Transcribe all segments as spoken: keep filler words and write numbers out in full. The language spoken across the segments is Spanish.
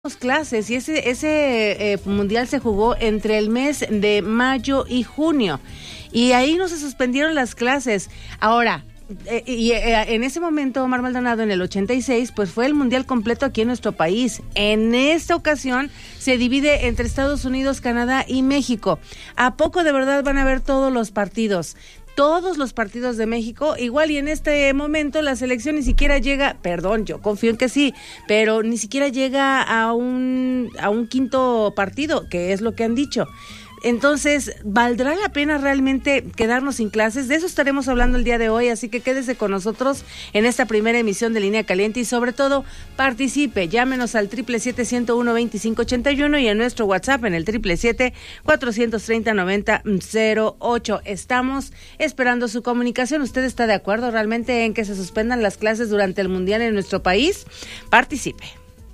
clases y ese ese eh, mundial se jugó entre el mes de mayo y junio y ahí no se suspendieron las clases. Ahora, eh, y eh, en ese momento Omar Maldonado en el ochenta y seis pues fue el mundial completo aquí en nuestro país. En esta ocasión se divide entre Estados Unidos, Canadá y México. ¿A poco de verdad van a ver todos los partidos? Todos los partidos de México, igual y en este momento la selección ni siquiera llega, perdón, yo confío en que sí, pero ni siquiera llega a un a un quinto partido, que es lo que han dicho. Entonces, ¿valdrá la pena realmente quedarnos sin clases? De eso estaremos hablando el día de hoy, así que quédese con nosotros en esta primera emisión de Línea Caliente y sobre todo participe, llámenos al triple siete, ciento uno, veinticinco ochenta y uno y en nuestro WhatsApp en el triple siete, cuatrocientos treinta, noventa cero ocho. Estamos esperando su comunicación. ¿Usted está de acuerdo realmente en que se suspendan las clases durante el Mundial en nuestro país? Participe.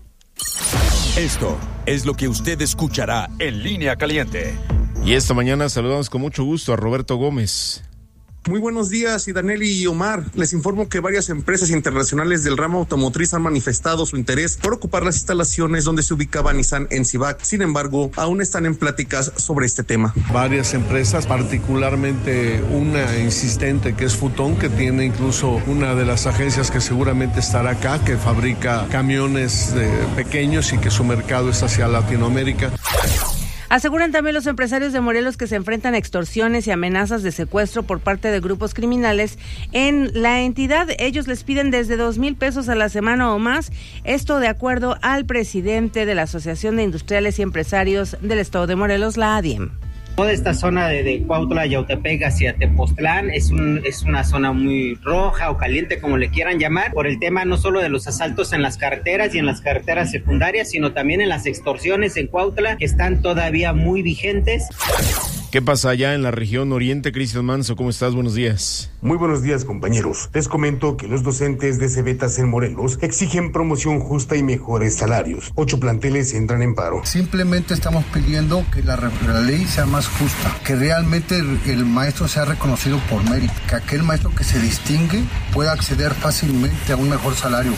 Esto es lo que usted escuchará en Línea Caliente. Y esta mañana saludamos con mucho gusto a Roberto Gómez. Muy buenos días, Idaneli y Omar. Les informo que varias empresas internacionales del ramo automotriz han manifestado su interés por ocupar las instalaciones donde se ubicaba Nissan en Cibac. Sin embargo, aún están en pláticas sobre este tema. Varias empresas, particularmente una insistente que es Futón, que tiene incluso una de las agencias que seguramente estará acá, que fabrica camiones eh, pequeños y que su mercado es hacia Latinoamérica. Aseguran también los empresarios de Morelos que se enfrentan a extorsiones y amenazas de secuestro por parte de grupos criminales en la entidad. Ellos les piden desde dos mil pesos a la semana o más. Esto de acuerdo al presidente de la Asociación de Industriales y Empresarios del Estado de Morelos, la A D I E M. Toda esta zona de, de Cuautla, Yautepec hacia Tepoztlán es, un, es una zona muy roja o caliente, como le quieran llamar, por el tema no solo de los asaltos en las carreteras y en las carreteras secundarias, sino también en las extorsiones en Cuautla, que están todavía muy vigentes. ¿Qué pasa allá en la región oriente? Cristian Manso, ¿cómo estás? Buenos días. Muy buenos días, compañeros. Les comento que los docentes de Cebetas en Morelos exigen promoción justa y mejores salarios. Ocho planteles entran en paro. Simplemente estamos pidiendo que la, la ley sea más justa, que realmente el, el maestro sea reconocido por mérito, que aquel maestro que se distingue pueda acceder fácilmente a un mejor salario.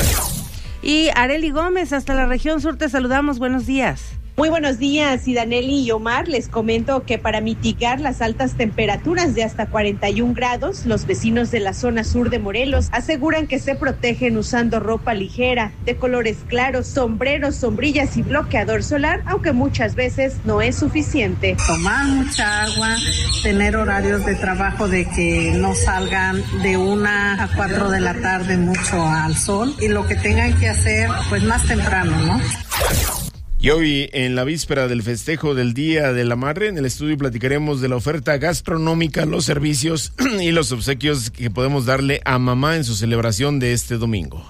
Y Arely Gómez, hasta la región sur te saludamos. Buenos días. Muy buenos días, Idaneli y Omar. Les comento que para mitigar las altas temperaturas de hasta cuarenta y un grados, los vecinos de la zona sur de Morelos aseguran que se protegen usando ropa ligera, de colores claros, sombreros, sombrillas y bloqueador solar, aunque muchas veces no es suficiente. Tomar mucha agua, tener horarios de trabajo de que no salgan de una a cuatro de la tarde mucho al sol y lo que tengan que hacer pues más temprano, ¿no? Y hoy, en la víspera del festejo del Día de la Madre, en el estudio platicaremos de la oferta gastronómica, los servicios y los obsequios que podemos darle a mamá en su celebración de este domingo.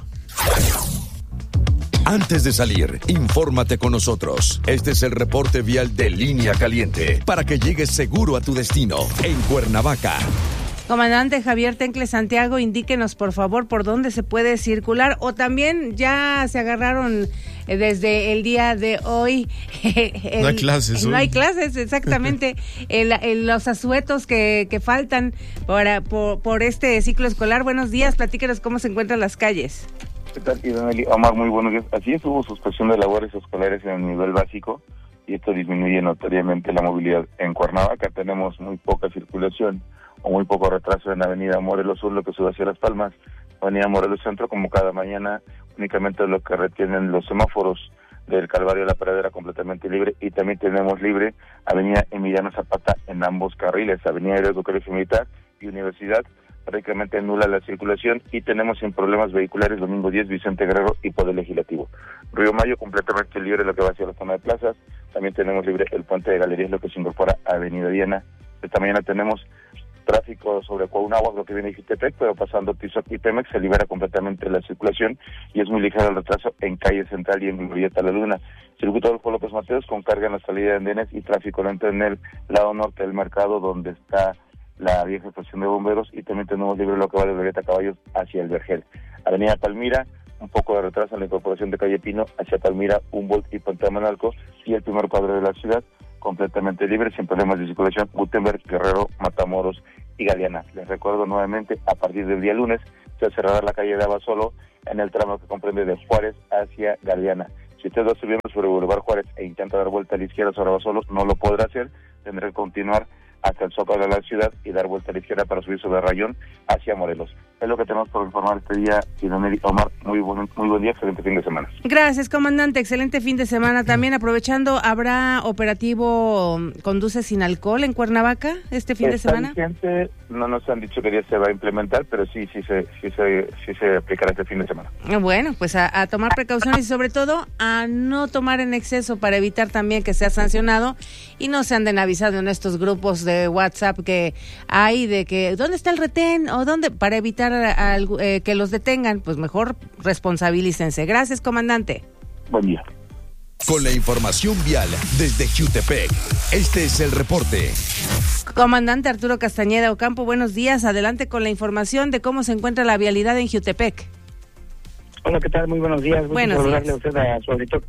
Antes de salir, infórmate con nosotros. Este es el reporte vial de Línea Caliente, para que llegues seguro a tu destino, en Cuernavaca. Comandante Javier Tencle Santiago, indíquenos por favor por dónde se puede circular, o también ya se agarraron desde el día de hoy. El, no hay clases. No hay clases, exactamente. el, el, los asuetos que, que faltan para, por, por este ciclo escolar. Buenos días, platíquenos cómo se encuentran las calles. ¿Qué tal, Idaneli? Omar, muy buenos días. Así es, hubo suspensión de labores escolares en el nivel básico y esto disminuye notoriamente la movilidad. En Cuernavaca tenemos muy poca circulación o muy poco retraso en Avenida Morelos Sur, lo que sube hacia Las Palmas, Avenida Morelos Centro, como cada mañana, únicamente lo que retienen los semáforos del Calvario a la Pradera completamente libre, y también tenemos libre Avenida Emiliano Zapata en ambos carriles, Avenida Hidalgo Colegio Militar y Universidad, prácticamente nula la circulación, y tenemos sin problemas vehiculares Domingo diez, Vicente Guerrero y Poder Legislativo. Río Mayo completamente libre lo que va hacia la zona de plazas, también tenemos libre el puente de Galerías, lo que se incorpora a Avenida Diana. Esta mañana tenemos tráfico sobre Cuauhnáhuac, lo que viene de Jutepec, pero pasando Tizoc y Pemex se libera completamente la circulación y es muy ligero el retraso en Calle Central y en Glorieta La Luna. Circuito Adolfo López Mateos con carga en la salida de Andenes y tráfico lento en el lado norte del mercado, donde está la vieja estación de bomberos, y también tenemos libre lo que va de Glorieta Caballos hacia el Vergel. Avenida Palmira, un poco de retraso en la incorporación de Calle Pino hacia Palmira, Humboldt y Puente de Manalco, y el primer cuadro de la ciudad completamente libre, sin problemas de circulación, Gutenberg, Guerrero, Matamoros y Galeana. Les recuerdo nuevamente, a partir del día lunes se cerrará la calle de Abasolo en el tramo que comprende de Juárez hacia Galeana. Si usted va subiendo sobre Boulevard Juárez e intenta dar vuelta a la izquierda sobre Abasolos, no lo podrá hacer, tendrá que continuar hasta el Zócalo de la ciudad y dar vuelta a la izquierda para subir sobre Rayón hacia Morelos. Es lo que tenemos por informar este día. Sidonelli, Omar, muy buen, muy buen día, excelente fin de semana. Gracias, comandante, excelente fin de semana. También aprovechando, ¿habrá operativo Conduce sin alcohol en Cuernavaca este fin Está de semana? Vigente, no nos han dicho que día se va a implementar, pero sí, sí se, sí se, sí se aplicará este fin de semana. Bueno, pues a, a tomar precauciones y sobre todo a no tomar en exceso para evitar también que sea sancionado y no se anden avisando en estos grupos de WhatsApp que hay de que ¿dónde está el retén? O dónde, para evitar a, a, eh, que los detengan, pues mejor responsabilícense. Gracias, comandante. Buen día. Con la información vial desde Jutepec, este es el reporte. Comandante Arturo Castañeda Ocampo, buenos días. Adelante con la información de cómo se encuentra la vialidad en Jutepec. Hola, ¿qué tal? Muy buenos días. Gusto Buenos saludarle días. a usted, a su auditor.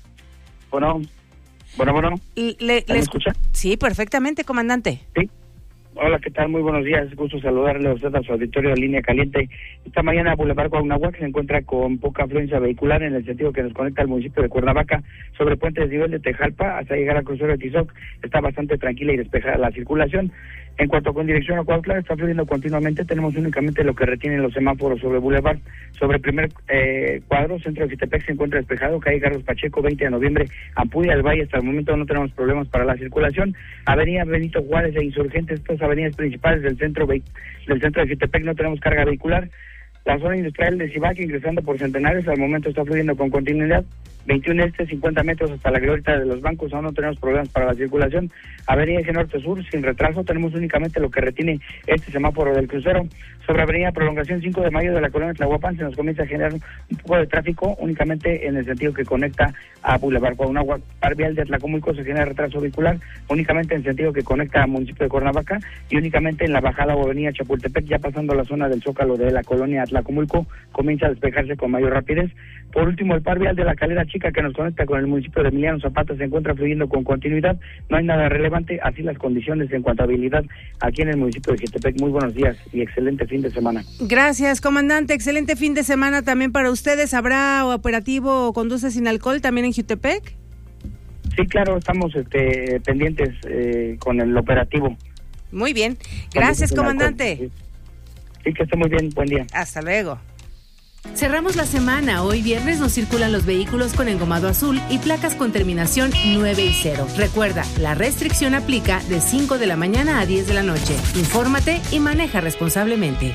Bueno, bueno, bueno. Le, le, ¿Me escucha? Sí, perfectamente, comandante. Sí. Hola, ¿qué tal? Muy buenos días. Gusto saludarle a usted, a su auditorio de Línea Caliente. Esta mañana Boulevard Cuauhnáhuac se encuentra con poca afluencia vehicular en el sentido que nos conecta al municipio de Cuernavaca sobre Puente Desnivel de Tejalpa hasta llegar al crucero de Tizoc. Está bastante tranquila y despejada la circulación. En cuanto con dirección a Cuautla, está fluyendo continuamente. Tenemos únicamente lo que retienen los semáforos sobre Boulevard. Sobre primer eh, cuadro, centro de Jutepec se encuentra despejado. Calle Carlos Pacheco, veinte de noviembre, Ampudia del Valle. Hasta el momento no tenemos problemas para la circulación. Avenida Benito Juárez e Insurgentes, estas avenidas principales del centro ve- del centro de Jutepec, no tenemos carga vehicular. La zona industrial de Cibac, ingresando por Centenarios, al momento está fluyendo con continuidad. veintiuno este, cincuenta metros hasta la glorieta de los bancos, aún no tenemos problemas para la circulación. Avenida Eje Norte Sur, sin retraso, tenemos únicamente lo que retiene este semáforo del crucero. Sobre Avenida Prolongación cinco de mayo de la colonia Tlahuapan se nos comienza a generar un poco de tráfico, únicamente en el sentido que conecta a Boulevard Cuauhnáhuac. Par vial de Atlacomulco se genera retraso vehicular, únicamente en el sentido que conecta al municipio de Cuernavaca, y únicamente en la bajada o avenida Chapultepec, ya pasando la zona del Zócalo de la colonia Atlacomulco, comienza a despejarse con mayor rapidez. Por último, el par vial de la Calera Chica que nos conecta con el municipio de Emiliano Zapata se encuentra fluyendo con continuidad, no hay nada relevante, así las condiciones en cuanto a habilidad aquí en el municipio de Jutepec. Muy buenos días y excelente fin de semana. Gracias, comandante. Excelente fin de semana también para ustedes. ¿Habrá operativo Conduce sin alcohol también en Jutepec? Sí, claro, estamos este, pendientes eh, con el operativo. Muy bien. Gracias, comandante. Sí. sí, que esté muy bien. Buen día. Hasta luego. Cerramos la semana. Hoy viernes nos circulan los vehículos con engomado azul y placas con terminación nueve y cero. Recuerda, la restricción aplica de cinco de la mañana a diez de la noche. Infórmate y maneja responsablemente.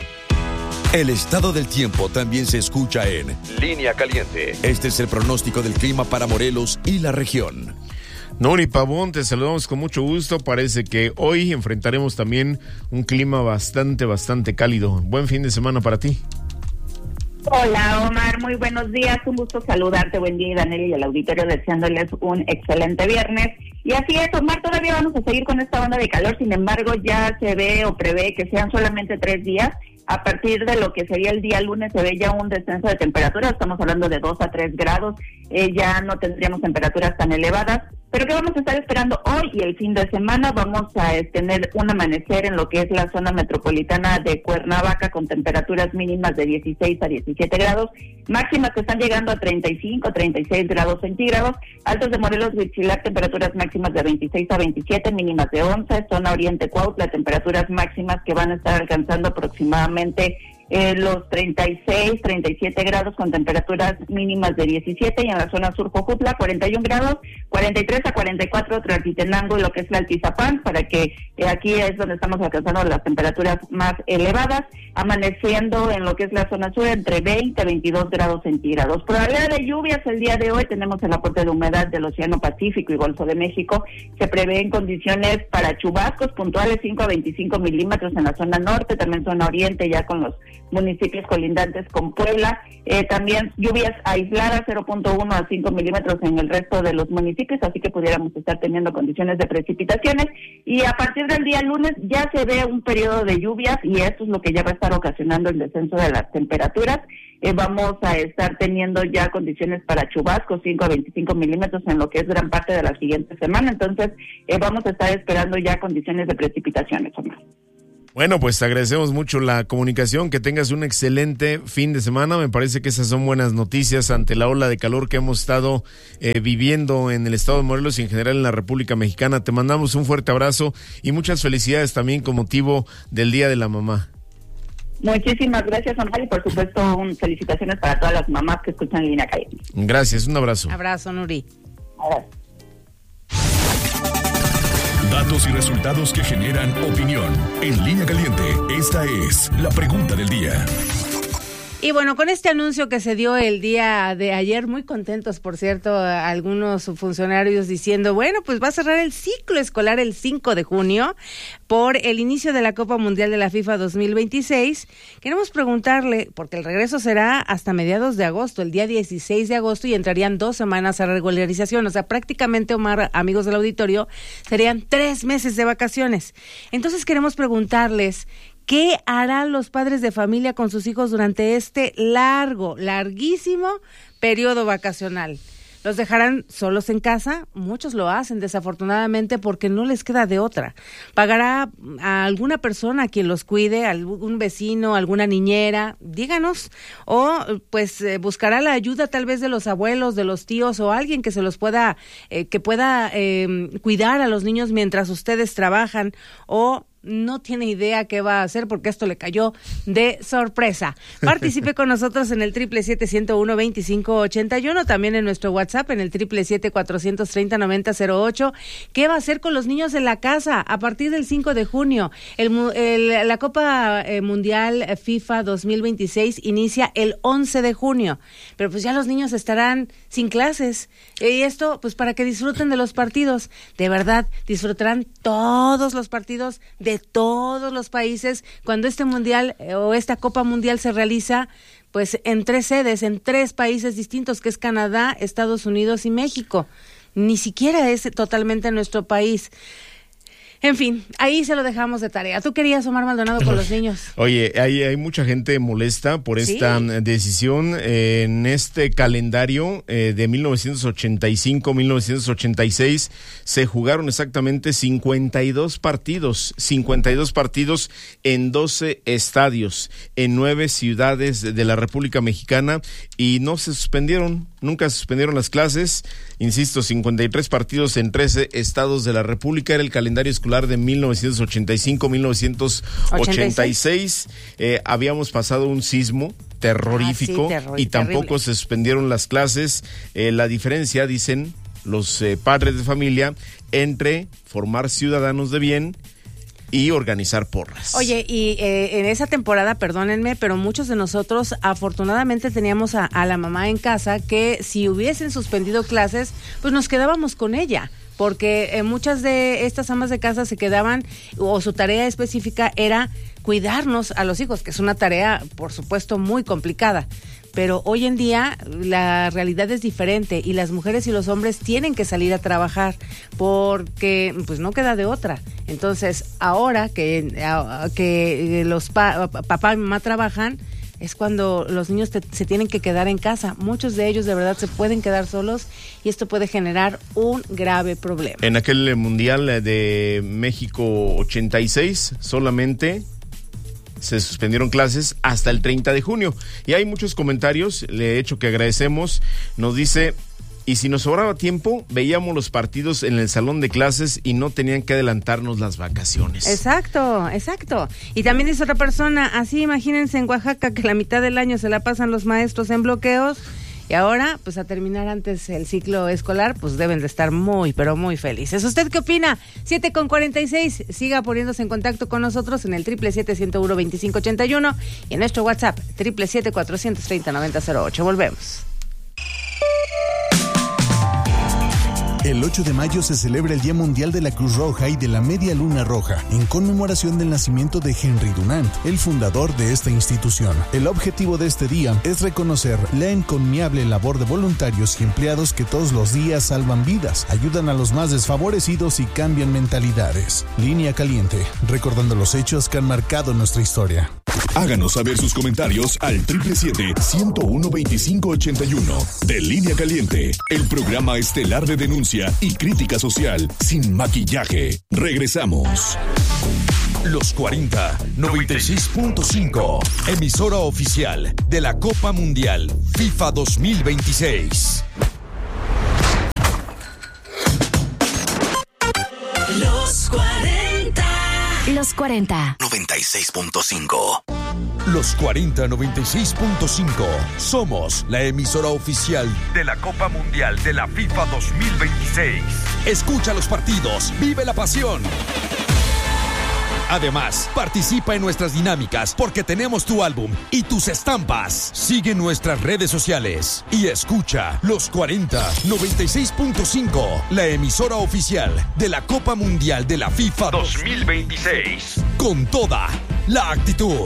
El estado del tiempo también se escucha en Línea Caliente. Este es el pronóstico del clima para Morelos y la región. Nori Pavón, te saludamos con mucho gusto. Parece que hoy enfrentaremos también un clima bastante, bastante cálido. Buen fin de semana para ti. Hola Omar, muy buenos días, un gusto saludarte, buen día Daniel y al auditorio deseándoles un excelente viernes. Y así es, Omar, todavía vamos a seguir con esta onda de calor, sin embargo ya se ve o prevé que sean solamente tres días. A partir de lo que sería el día lunes se ve ya un descenso de temperatura, estamos hablando de dos a tres grados, eh, ya no tendríamos temperaturas tan elevadas. Pero ¿qué vamos a estar esperando hoy y el fin de semana? Vamos a eh, tener un amanecer en lo que es la zona metropolitana de Cuernavaca con temperaturas mínimas de dieciséis a diecisiete grados, máximas que están llegando a treinta y cinco, treinta y seis grados centígrados, altos de Morelos, Huitzilac, temperaturas máximas de veintiséis a veintisiete, mínimas de once, zona oriente Cuautla, temperaturas máximas que van a estar alcanzando aproximadamente Eh, los treinta y seis, treinta y siete grados con temperaturas mínimas de diecisiete, y en la zona sur Jojutla cuarenta y un grados, cuarenta y tres a cuarenta y cuatro Tlaltitenango y lo que es la Altizapán, para que eh, aquí es donde estamos alcanzando las temperaturas más elevadas, amaneciendo en lo que es la zona sur entre veinte a veintidós grados centígrados. Probabilidad de lluvias el día de hoy, tenemos el aporte de humedad del Océano Pacífico y Golfo de México, se prevén condiciones para chubascos puntuales cinco a veinticinco milímetros en la zona norte, también zona oriente ya con los municipios colindantes con Puebla, eh, también lluvias aisladas cero punto uno a cinco milímetros en el resto de los municipios, así que pudiéramos estar teniendo condiciones de precipitaciones, y a partir del día lunes ya se ve un periodo de lluvias y esto es lo que ya va a estar ocasionando el descenso de las temperaturas. Eh, vamos a estar teniendo ya condiciones para chubascos cinco a veinticinco milímetros en lo que es gran parte de la siguiente semana, entonces eh, vamos a estar esperando ya condiciones de precipitaciones, Omar. Bueno, pues te agradecemos mucho la comunicación, que tengas un excelente fin de semana. Me parece que esas son buenas noticias ante la ola de calor que hemos estado eh, viviendo en el estado de Morelos y en general en la República Mexicana. Te mandamos un fuerte abrazo y muchas felicidades también con motivo del Día de la Mamá. Muchísimas gracias, Omar, y por supuesto un felicitaciones para todas las mamás que escuchan Línea Caliente. Gracias, un abrazo. Abrazo, Nuri. Abrazo. Datos y resultados que generan opinión. En Línea Caliente, esta es la pregunta del día. Y bueno, con este anuncio que se dio el día de ayer, muy contentos, por cierto, algunos funcionarios diciendo, bueno, pues va a cerrar el ciclo escolar el cinco de junio por el inicio de la Copa Mundial de la FIFA dos mil veintiséis. Queremos preguntarle, porque el regreso será hasta mediados de agosto, el día dieciséis de agosto, y entrarían dos semanas a regularización. O sea, prácticamente, Omar, amigos del auditorio, serían tres meses de vacaciones. Entonces queremos preguntarles, ¿qué harán los padres de familia con sus hijos durante este largo, larguísimo periodo vacacional? ¿Los dejarán solos en casa? Muchos lo hacen, desafortunadamente, porque no les queda de otra. ¿Pagará a alguna persona quien los cuide, algún vecino, alguna niñera? Díganos. O pues eh, buscará la ayuda tal vez de los abuelos, de los tíos o alguien que se los pueda, eh, que pueda eh, cuidar a los niños mientras ustedes trabajan, o no tiene idea qué va a hacer porque esto le cayó de sorpresa. Participe con nosotros en el triple siete, ciento uno, veinticinco ochenta y uno, también en nuestro WhatsApp en el triple siete, cuatrocientos treinta, noventa cero ocho. ¿Qué va a hacer con los niños en la casa a partir del cinco de junio? El, el, la Copa eh, Mundial FIFA dos mil veintiséis inicia el once de junio, pero pues ya los niños estarán sin clases, y esto pues para que disfruten de los partidos. De verdad, disfrutarán todos los partidos de de todos los países cuando este mundial eh, o esta Copa Mundial se realiza pues en tres sedes, en tres países distintos, que es Canadá, Estados Unidos y México. Ni siquiera es totalmente nuestro país. En fin, ahí se lo dejamos de tarea. ¿Tú querías, Omar Maldonado, con los niños? Oye, hay, hay mucha gente molesta por esta ¿Sí? decisión. Eh, en este calendario eh, de mil novecientos ochenta y cinco, mil novecientos ochenta y seis se jugaron exactamente cincuenta y dos partidos, cincuenta y dos partidos en doce estadios, en nueve ciudades de la República Mexicana, y no se suspendieron, nunca se suspendieron las clases. Insisto, cincuenta y tres partidos en trece estados de la República. Era el calendario escolar de mil novecientos ochenta y cinco, mil novecientos ochenta y seis. Eh, habíamos pasado un sismo terrorífico, ah, sí, terror, y tampoco terrible. Se suspendieron las clases. Eh, la diferencia, dicen los eh, padres de familia, entre formar ciudadanos de bien y organizar porras. Oye, y eh, en esa temporada, perdónenme, pero muchos de nosotros afortunadamente teníamos a, a la mamá en casa, que si hubiesen suspendido clases, pues nos quedábamos con ella, porque eh, muchas de estas amas de casa se quedaban, o su tarea específica era cuidarnos a los hijos, que es una tarea, por supuesto, muy complicada. Pero hoy en día la realidad es diferente y las mujeres y los hombres tienen que salir a trabajar porque pues no queda de otra. Entonces, ahora que, que los pa, papá y mamá trabajan, es cuando los niños te, se tienen que quedar en casa. Muchos de ellos de verdad se pueden quedar solos y esto puede generar un grave problema. En aquel Mundial de México ochenta y seis solamente se suspendieron clases hasta el treinta de junio. Y hay muchos comentarios, le he hecho que agradecemos. Nos dice, y si nos sobraba tiempo, veíamos los partidos en el salón de clases y no tenían que adelantarnos las vacaciones. Exacto, exacto. Y también dice otra persona, así imagínense en Oaxaca que la mitad del año se la pasan los maestros en bloqueos. Y ahora, pues a terminar antes el ciclo escolar, pues deben de estar muy, pero muy felices. ¿Usted qué opina? siete con cuarenta y seis, siga poniéndose en contacto con nosotros en el triple siete, ciento uno, veinticinco ochenta y uno y en nuestro WhatsApp, triple siete, cuatrocientos treinta, noventa cero ocho. Volvemos. El ocho de mayo se celebra el Día Mundial de la Cruz Roja y de la Media Luna Roja, en conmemoración del nacimiento de Henry Dunant, el fundador de esta institución. El objetivo de este día es reconocer la encomiable labor de voluntarios y empleados que todos los días salvan vidas, ayudan a los más desfavorecidos y cambian mentalidades. Línea Caliente, recordando los hechos que han marcado nuestra historia. Háganos saber sus comentarios al triple siete, ciento uno, veinticinco ochenta y uno. De Línea Caliente, el programa estelar de denuncia y crítica social sin maquillaje. Regresamos. Los cuarenta, noventa y seis punto cinco. Emisora oficial de la Copa Mundial FIFA dos mil veintiséis. Los cuarenta. Los cuarenta. noventa y seis punto cinco. Los cuarenta, noventa y seis punto cinco. Somos la emisora oficial de la Copa Mundial de la FIFA dos mil veintiséis. Escucha los partidos, vive la pasión. Además, participa en nuestras dinámicas porque tenemos tu álbum y tus estampas. Sigue nuestras redes sociales y escucha Los cuarenta, noventa y seis punto cinco, la emisora oficial de la Copa Mundial de la FIFA dos mil veintiséis. Con toda la actitud.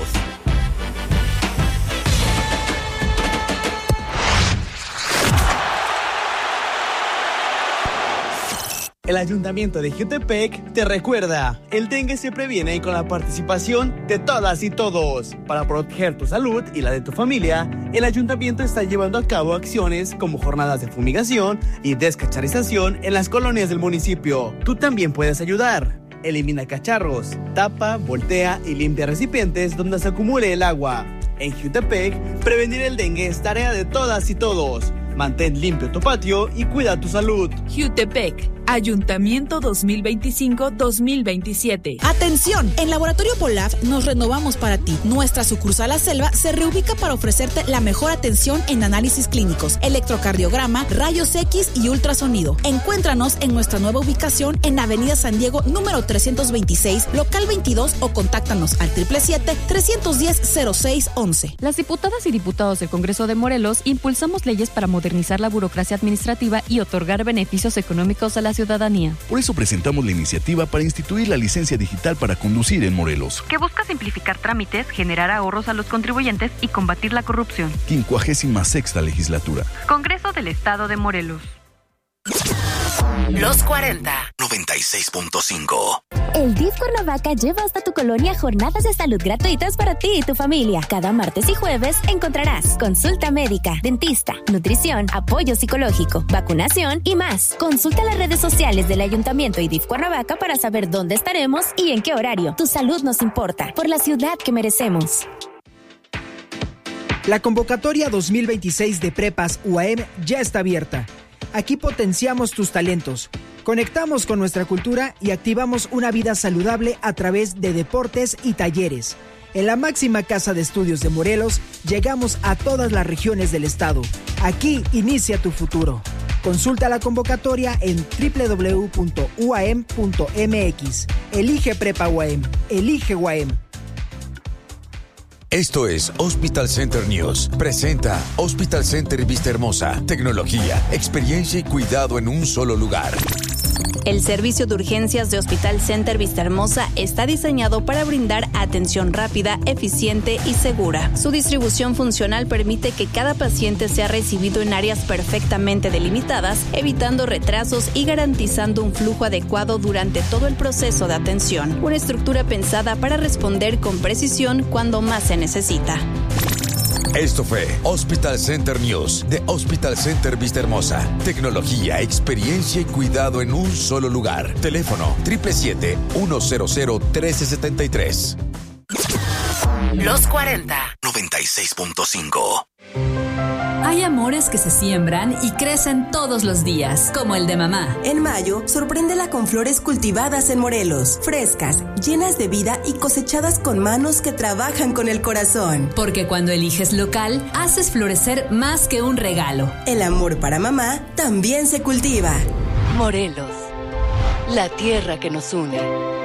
El Ayuntamiento de Jutepec te recuerda, el dengue se previene con la participación de todas y todos. Para proteger tu salud y la de tu familia, el Ayuntamiento está llevando a cabo acciones como jornadas de fumigación y descacharización en las colonias del municipio. Tú también puedes ayudar. Elimina cacharros, tapa, voltea y limpia recipientes donde se acumule el agua. En Jutepec, prevenir el dengue es tarea de todas y todos. Mantén limpio tu patio y cuida tu salud. Jutepec, Ayuntamiento dos mil veinticinco dos mil veintisiete. ¡Atención! En Laboratorio Polaf nos renovamos para ti. Nuestra sucursal La Selva se reubica para ofrecerte la mejor atención en análisis clínicos, electrocardiograma, rayos X y ultrasonido. Encuéntranos en nuestra nueva ubicación en Avenida San Diego, número trescientos veintiséis, local veintidós, o contáctanos al siete siete siete, tres diez, cero seis once. Las diputadas y diputados del Congreso de Morelos impulsamos leyes para modernizar la burocracia administrativa y otorgar beneficios económicos a la ciudadanía. Por eso presentamos la iniciativa para instituir la licencia digital para conducir en Morelos, que busca simplificar trámites, generar ahorros a los contribuyentes y combatir la corrupción. quincuagésima sexta legislatura. Congreso del Estado de Morelos. Los cuarenta. noventa y seis punto cinco. El D I F Cuernavaca lleva hasta tu colonia jornadas de salud gratuitas para ti y tu familia. Cada martes y jueves encontrarás consulta médica, dentista, nutrición, apoyo psicológico, vacunación y más. Consulta las redes sociales del Ayuntamiento y D I F Cuernavaca para saber dónde estaremos y en qué horario. Tu salud nos importa, por la ciudad que merecemos. La convocatoria dos mil veintiséis de Prepas U A M ya está abierta. Aquí potenciamos tus talentos, conectamos con nuestra cultura y activamos una vida saludable a través de deportes y talleres. En la máxima casa de estudios de Morelos, llegamos a todas las regiones del estado. Aquí inicia tu futuro. Consulta la convocatoria en doble u doble u doble u punto u a m punto m x. Elige Prepa U A M. Elige U A M. Esto es Hospital Center News. Presenta Hospital Center Vista Hermosa. Tecnología, experiencia y cuidado en un solo lugar. El servicio de urgencias de Hospital Center Vista Hermosa está diseñado para brindar atención rápida, eficiente y segura. Su distribución funcional permite que cada paciente sea recibido en áreas perfectamente delimitadas, evitando retrasos y garantizando un flujo adecuado durante todo el proceso de atención. Una estructura pensada para responder con precisión cuando más se necesita. Esto fue Hospital Center News de Hospital Center Vista Hermosa. Tecnología, experiencia y cuidado en un solo lugar. Teléfono siete siete siete, uno cero cero, uno tres siete tres. Los cuarenta. noventa y seis punto cinco. Hay amores que se siembran y crecen todos los días, como el de mamá. En mayo, sorpréndela con flores cultivadas en Morelos, frescas, llenas de vida y cosechadas con manos que trabajan con el corazón. Porque cuando eliges local, haces florecer más que un regalo. El amor para mamá también se cultiva. Morelos, la tierra que nos une.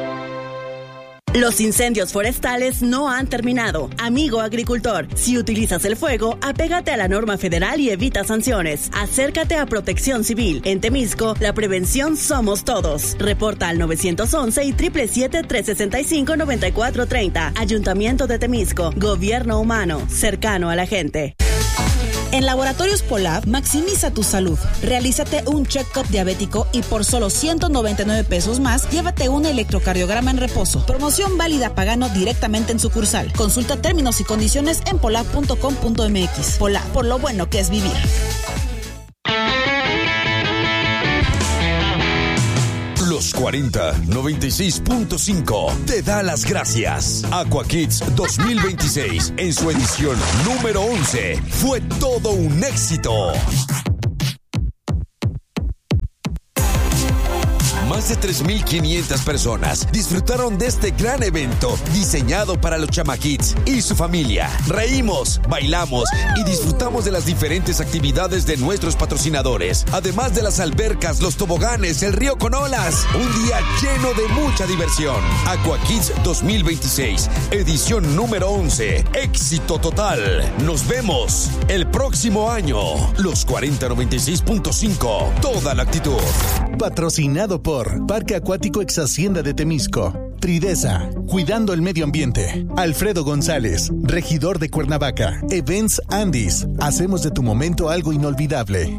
Los incendios forestales no han terminado. Amigo agricultor, si utilizas el fuego, apégate a la norma federal y evita sanciones. Acércate a Protección Civil. En Temisco, la prevención somos todos. Reporta al nueve once y siete siete siete, tres seis cinco, nueve cuatro tres cero. Ayuntamiento de Temisco. Gobierno humano, cercano a la gente. En Laboratorios Polab, maximiza tu salud. Realízate un check-up diabético y por solo ciento noventa y nueve pesos más, llévate un electrocardiograma en reposo. Promoción válida pagando directamente en sucursal. Consulta términos y condiciones en polab punto com punto m x. Polab, por lo bueno que es vivir. Los cuarenta. cuarenta noventa y seis punto cinco te da las gracias. Aqua Kids dos mil veintiséis, en su edición número once, fue todo un éxito. Más de tres mil quinientas personas disfrutaron de este gran evento diseñado para los chamaquitos y su familia. Reímos, bailamos y disfrutamos de las diferentes actividades de nuestros patrocinadores, además de las albercas, los toboganes, el río con olas. Un día lleno de mucha diversión. Aqua Kids dos mil veintiséis, edición número once, éxito total. Nos vemos el próximo año. Los cuarenta noventa y seis punto cinco, toda la actitud. Patrocinado por Parque Acuático Ex Hacienda de Temisco, Tridesa, cuidando el medio ambiente, Alfredo González, regidor de Cuernavaca, Events Andis, hacemos de tu momento algo inolvidable.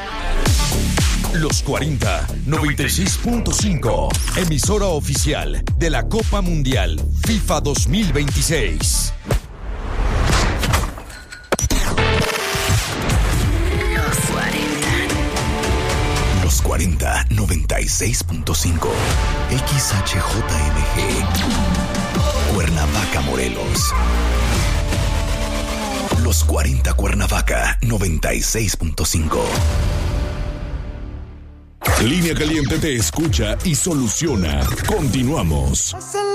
Los cuarenta noventa y seis punto cinco, emisora oficial de la Copa Mundial FIFA dos mil veintiséis. cuarenta noventa y seis punto cinco X H J M G Cuernavaca, Morelos. Los cuarenta Cuernavaca noventa y seis punto cinco. Línea Caliente te escucha y soluciona. Continuamos.